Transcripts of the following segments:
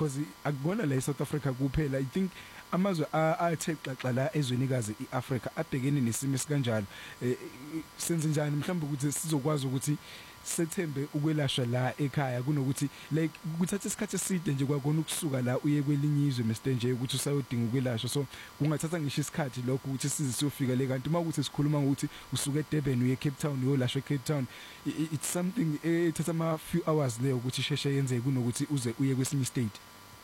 because akubona la eSouth Africa kuphela. I think amazwe athe xaxa la ezwenikazi iAfrica abhekene nesimo esikanjalo. Senze njani mhlawumbe ukuthi sizokwazi ukuthi sethembe ukwelashwa la ekhaya kunokuthi like kuthatha isikhathi eside nje kwakona ukusuka la uye kwelinye izwe Mr nje ukuthi usayodinga ukwelashwa, so kungathatha ngisho isikhathi lokho ukuthi size siyofika le kanti mawukuthi sikhuluma ukuthi usuka eDurban uye eCape Town uyolashwa eCape Town, it's something ethatha ama few hours there ukuthi sheshe yenzeke kunokuthi uze uye kwesinye state.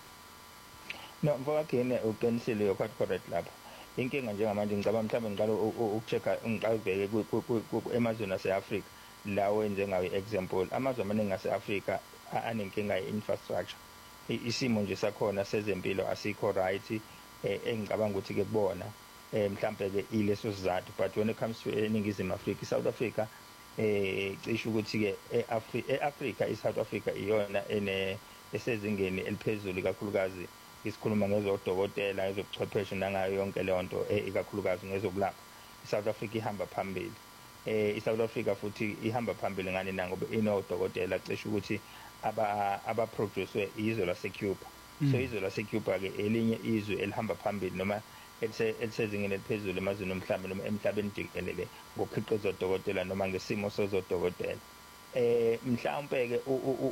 No, mfowakhe uqinisile you're quite correct lapho. Inkinga njengamanje ngicabanga mhlawumbe ngiqala ukuchecka ngiqala ubheke emazweni aseAfrica lawo enze ngayo example. Amazwe amaningi aseAfrica anenkinga ye-infrastructure. Isimo nje sakhona sezempilo asikho right, engicabanga ukuthi ke kubona mhlawumbe ke ileso sizathu, but when it comes to eNingizimu Afrika, South Africa cishe ukuthi ke eAfrica iSouth Africa iyona esezingeni eliphezulu kakhulukazi isikhuluma ngezodokotela ezobuchwepheshe nangayo yonke leyo nto ikakhulukazi ngezokulapha. iSouth Africa ihamba phambili. iSouth Africa futhi ihamba phambili ngani nangoba inodokotela cishe ukuthi abaproducewe izwe laseCuba. So izwe laseCuba ke elinye izwe elihamba phambili noma elisezingeni eliphezulu emazweni omhlaba noma emhlabeni jikelele ngokukhiqiza odokotela noma ngesimo sezodokotela. Mhlawumbe ke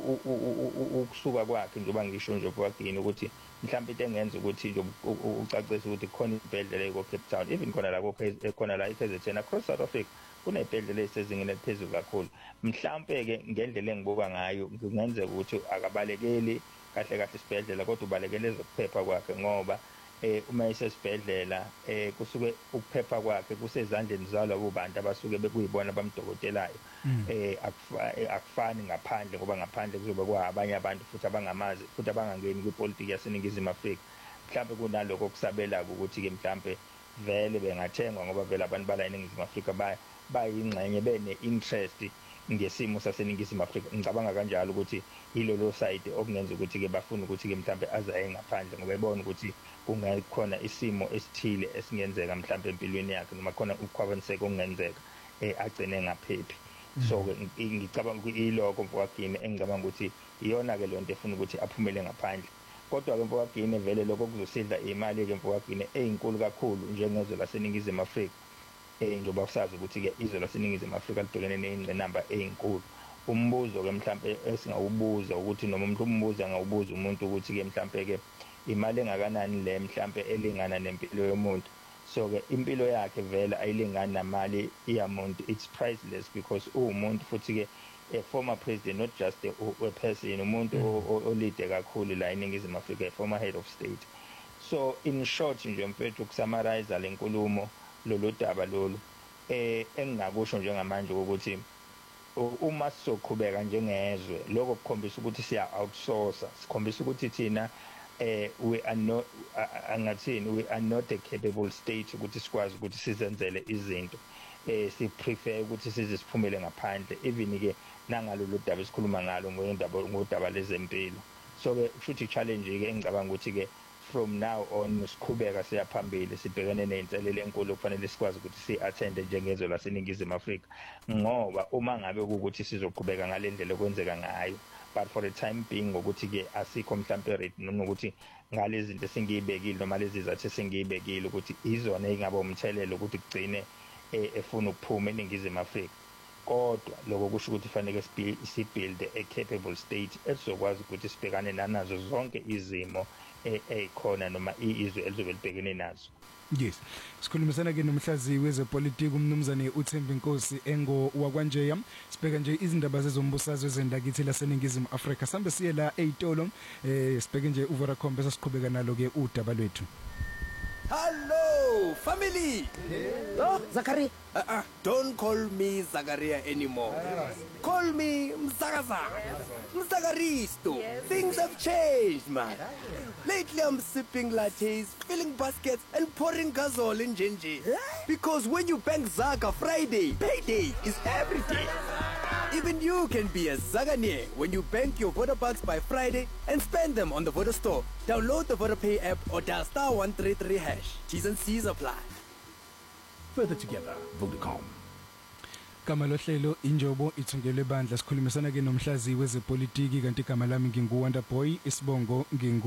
ukusuka kwakhe njengoba ngisho nje kwakini ukuthi mhlawumbe into engenza ukuthi nje ucacise ukuthi khona ibhedlela eCape Town, even khona la khona la eKZN across South Africa kunebhedlela esezingeni eliphezulu kakhulu. Mhlawumbe ke ngendlela engibuka ngayo kungenzeka ukuthi akabalekeli kahle kahle isibhedlela kodwa ubalekele ezokuphepha kwakhe ngoba uma esesibhedlela kusuke ukuphepha kwakhe kusezandleni zalabo bantu abasuke bekuyibona bamdokotelayo. Akufani ngaphandle ngoba ngaphandle kuzobe kwabanye abantu futhi abangamazi futhi abangangeni kwipolitiki yaseNingizimu Afrika. Mhlawumbe kunaloko okusabela ukuthi ke mhlawumbe vele bengathengwa ngoba vele abantu bala eNingizimu Afrika bayingxenye bene-interest ngesimo saseNingizimu Afrika. Ngicabanga kanjalo ukuthi ilolo side okungenza ukuthi ke bafuna ukuthi ke mhlawumbe azaye ngaphandle ngoba ebona ukuthi kungakhona isimo esithile esingenzeka mhlawumbe empilweni yakhe noma khona ukukhwabaniseka okungenzeka agcine ngaphephi. So ngicabanga ukuthi iloko mfowakini engicabanga ukuthi iyona ke lonto efuna ukuthi aphumele ngaphandle. Kodwa ke mfowakini vele lokho kuzosidla imali ke mfowakini ezinkulu kakhulu njengezwe laseNingizimu Afrika. Njengoba usazi ukuthi ke izwe laseNingizimu Afrika libhekene nezingqinamba ezinkulu. Umbuzo ke mhlawumbe esingawubuza ukuthi noma umuntu umbuza angawubuza umuntu ukuthi ke mhlawumbe ke imali engakanani le mhlawumbe elingana nempilo yomuntu. So ke impilo yakhe vele ayilingani namali yamuntu. It's priceless because umuntu futhi ke a former president, not just a person, umuntu olide kakhulu la eNingizimu Afrika, a former head of state. So in short nje mfethu ukusummarize lenkulumo lolu daba lolu engingakusho njengamanje ukuthi uma sizoqhubeka njengezwe lokho kukhombisa ukuthi siya outsource, sikhombisa ukuthi thina we are not we are not a capable state ukuthi sikwazi ukuthi sizenzele izinto. Si-prefer ukuthi siziphumele ngaphandle even ke nangalolu daba esikhuluma ngalo ngodaba lezempilo. So ke futhi challenge ke engicabanga ukuthi ke from now on siqhubeka siya phambili sibhekene nezinselele enkulu okufanele sikwazi ukuthi si-attend njengezwe laseNingizimu Afrika ngoba uma ngabe ukuthi sizoqhubeka ngalendlela okwenzeka ngayo, but for the time being ukuthi ke asikho mhlawumbe ready noma ukuthi ngalezi zinto singiyibekile noma lezi zathe singiyibekile ukuthi izona engaba umthelelo ukuthi kugcine efuna ukuphuma eNingizimu Afrika. Kodwa lokho kusho ukuthi fanele sibuild a capable state esizokwazi ukuthi sibhekane nazo zonke izimo ezikhona noma izwe elizobe libhekene nazo. Yes. Sikhulumisana ke nomhlaziyi wezepolitiki umnumzane uThembi Nkosi engo wakwanjeya. Sibheka nje izindaba zezombusazwe ezendakithi laseNingizimu Afrika. Sambe siye la eTolo sibheke nje uVodacom bese siqhubeka nalo ke udaba lwethu. Hello, family. Oh, Zakaria. Don't call me Zakaria anymore. Call me Mzakazana. Mzakaristo. Yes. Things have changed, man. Lately I'm sipping lattes, filling baskets, and pouring gasol in Genji. Because when you bank Zaka Friday, payday is every day. Even you can be a Zaganie when you bank your Vodabucks by Friday and spend them on the Voda store. Download the VodaPay app or dial *133#. T's and C's apply. Further together, Vodacom. Igama lohlelo injobo ithungelwe bandla sikhulumisana ke nomhlaziyi wezepolitiki kanti igama lami nginguWonderboy isibongo